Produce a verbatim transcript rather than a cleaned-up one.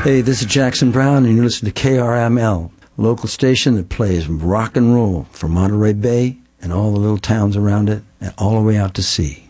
Hey, this is Jackson Brown, and you listen to K R M L, a local station that plays rock and roll from Monterey Bay and all the little towns around it, and all the way out to sea.